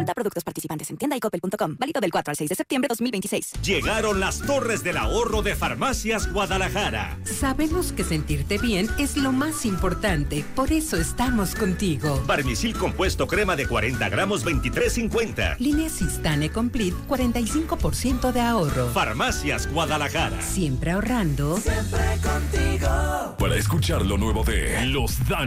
Consulta productos participantes en tienda y coppel.com. Válido del 4 al 6 de septiembre de 2026. Llegaron las torres del ahorro de Farmacias Guadalajara. Sabemos que sentirte bien es lo más importante. Por eso estamos contigo. Barmisil compuesto crema de 40 gramos, 23.50. Línea Sistane Complete, 45% de ahorro. Farmacias Guadalajara. Siempre ahorrando. Siempre contigo. Para escuchar lo nuevo de Los Daños.